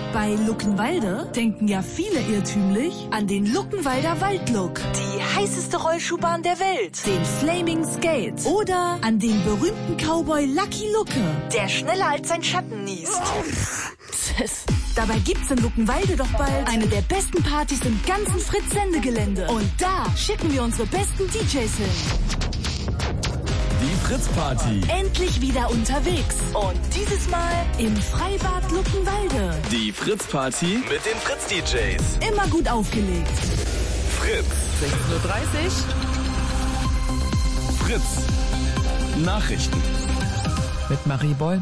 Bei Luckenwalde denken ja viele irrtümlich an den Luckenwalder Waldlook, die heißeste Rollschuhbahn der Welt, den Flaming Skate oder an den berühmten Cowboy Lucky Lucke, der schneller als sein Schatten niest. Dabei gibt's in Luckenwalde doch bald eine der besten Partys im ganzen Fritz-Sendegelände. Und da schicken wir unsere besten DJs hin. Die Fritz-Party. Endlich wieder unterwegs. Und dieses Mal im Freibad Luckenwalde. Die Fritz-Party mit den Fritz-DJs. Immer gut aufgelegt. Fritz. 16:30 Uhr. Fritz. Nachrichten. Mit Marie Boll.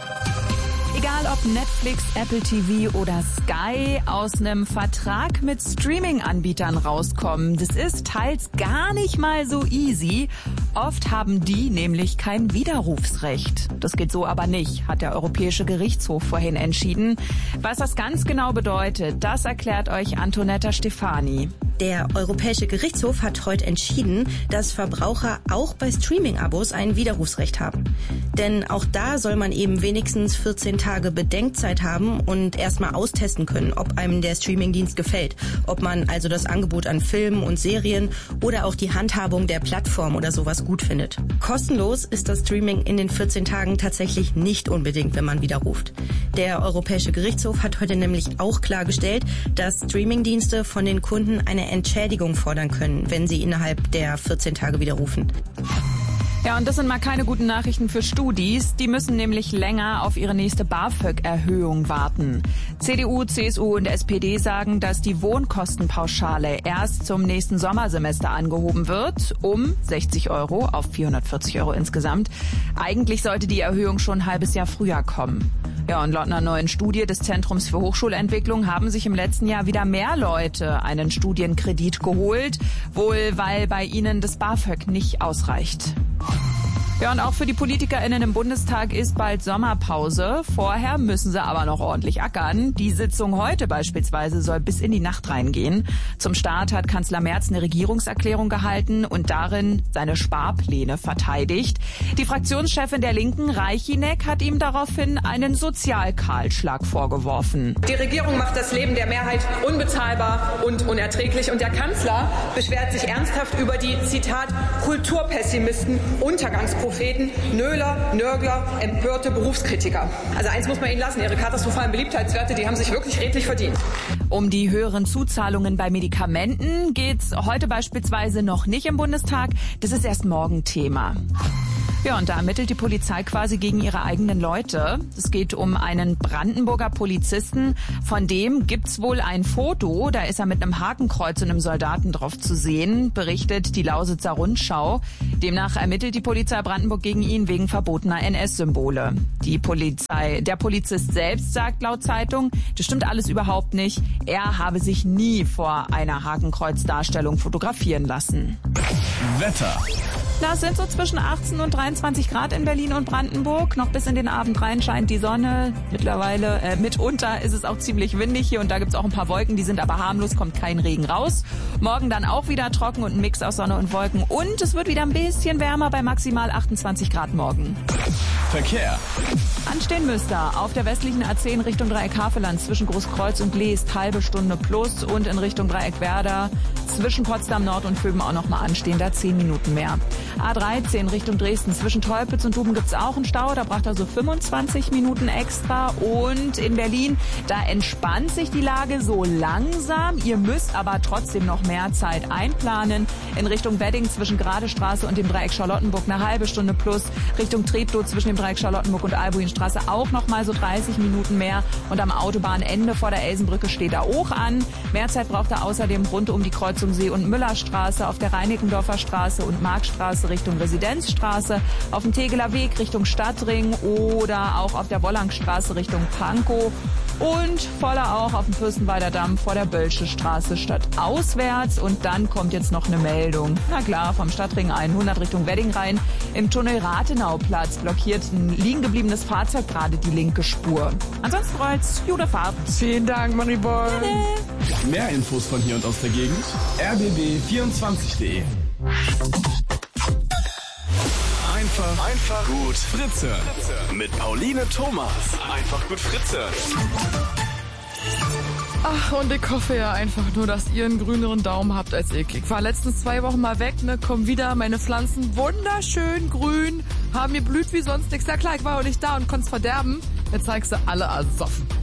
Egal ob Netflix, Apple TV oder Sky, aus einem Vertrag mit Streaming-Anbietern rauskommen, das ist teils gar nicht mal so easy. Oft haben die nämlich kein Widerrufsrecht. Das geht so aber nicht, hat der Europäische Gerichtshof vorhin entschieden. Was das ganz genau bedeutet, das erklärt euch Antonetta Stefani. Der Europäische Gerichtshof hat heute entschieden, dass Verbraucher auch bei Streaming-Abos ein Widerrufsrecht haben. Denn auch da soll man eben wenigstens 14 Tage Bedenkzeit haben und erstmal austesten können, ob einem der Streamingdienst gefällt. Ob man also das Angebot an Filmen und Serien oder auch die Handhabung der Plattform oder sowas gut findet. Kostenlos ist das Streaming in den 14 Tagen tatsächlich nicht unbedingt, wenn man widerruft. Der Europäische Gerichtshof hat heute nämlich auch klargestellt, dass Streamingdienste von den Kunden eine Entschädigung fordern können, wenn sie innerhalb der 14 Tage widerrufen. Ja, und das sind mal keine guten Nachrichten für Studis. Die müssen nämlich länger auf ihre nächste BAföG-Erhöhung warten. CDU, CSU und SPD sagen, dass die Wohnkostenpauschale erst zum nächsten Sommersemester angehoben wird, um 60 Euro auf 440 Euro insgesamt. Eigentlich sollte die Erhöhung schon ein halbes Jahr früher kommen. Ja, und laut einer neuen Studie des Zentrums für Hochschulentwicklung haben sich im letzten Jahr wieder mehr Leute einen Studienkredit geholt, wohl weil bei ihnen das BAföG nicht ausreicht. Ja, und auch für die PolitikerInnen im Bundestag ist bald Sommerpause. Vorher müssen sie aber noch ordentlich ackern. Die Sitzung heute beispielsweise soll bis in die Nacht reingehen. Zum Start hat Kanzler Merz eine Regierungserklärung gehalten und darin seine Sparpläne verteidigt. Die Fraktionschefin der Linken, Reichinek, hat ihm daraufhin einen Sozialkahlschlag vorgeworfen. Die Regierung macht das Leben der Mehrheit unbezahlbar und unerträglich. Und der Kanzler beschwert sich ernsthaft über die, Zitat, Kulturpessimisten, Untergangspropheten, Nöler, Nörgler, empörte Berufskritiker. Also eins muss man ihnen lassen, ihre katastrophalen Beliebtheitswerte, die haben sich wirklich redlich verdient. Um die höheren Zuzahlungen bei Medikamenten geht's heute beispielsweise noch nicht im Bundestag. Das ist erst morgen Thema. Ja, und da ermittelt die Polizei quasi gegen ihre eigenen Leute. Es geht um einen Brandenburger Polizisten. Von dem gibt's wohl ein Foto. Da ist er mit einem Hakenkreuz und einem Soldaten drauf zu sehen, berichtet die Lausitzer Rundschau. Demnach ermittelt die Polizei Brandenburg gegen ihn wegen verbotener NS-Symbole. Der Polizist selbst sagt laut Zeitung, das stimmt alles überhaupt nicht. Er habe sich nie vor einer Hakenkreuzdarstellung fotografieren lassen. Wetter. Na, es sind so zwischen 18 und 23 Grad in Berlin und Brandenburg. Noch bis in den Abend rein scheint die Sonne. Mitunter ist es auch ziemlich windig hier und da gibt's auch ein paar Wolken, die sind aber harmlos, kommt kein Regen raus. Morgen dann auch wieder trocken und ein Mix aus Sonne und Wolken. Und es wird wieder ein bisschen wärmer bei maximal 28 Grad morgen. Verkehr. Anstehen müsste auf der westlichen A10 Richtung Dreieck Havelland zwischen Großkreuz und Leest halbe Stunde plus und in Richtung Dreieck Werder zwischen Potsdam Nord und Vöben auch nochmal anstehen, da 10 Minuten mehr. A13 Richtung Dresden zwischen Teupitz und Duben gibt's auch einen Stau, da braucht er so 25 Minuten extra. Und in Berlin, da entspannt sich die Lage so langsam. Ihr müsst aber trotzdem noch mehr Zeit einplanen. In Richtung Wedding zwischen Gradestraße und dem Dreieck Charlottenburg eine halbe Stunde plus. Richtung Treptow zwischen dem Dreieck Charlottenburg und Albuinstraße auch noch mal so 30 Minuten mehr. Und am Autobahnende vor der Elsenbrücke steht er auch an. Mehr Zeit braucht er außerdem rund um die Kreuzung See- und Müllerstraße, auf der Reinickendorfer Straße und Marktstraße Richtung Residenzstraße, auf dem Tegeler Weg Richtung Stadtring oder auch auf der Wollangstraße Richtung Pankow und voller auch auf dem Fürstenwalder Damm vor der Bölsche Straße stadtauswärts. Und dann kommt jetzt noch eine Meldung. Na klar, vom Stadtring 100 Richtung Wedding rein. Im Tunnel Rathenauplatz blockiert ein liegen gebliebenes Fahrzeug gerade die linke Spur. Ansonsten rollt's. Gute Fahrt. Vielen Dank, Moneyboy. Mehr Infos von hier und aus der Gegend. rbb24.de. Einfach gut Fritze. Mit Pauline Thomas. Einfach gut Fritze. Ach, und ich hoffe ja einfach nur, dass ihr einen grüneren Daumen habt als ich. Ich war letztens 2 Wochen mal weg, ne, komm wieder, meine Pflanzen wunderschön grün, haben geblüht wie sonst nichts. Ja klar, ich war auch nicht da und konnte es verderben. Jetzt zeigst du alle ersoffen.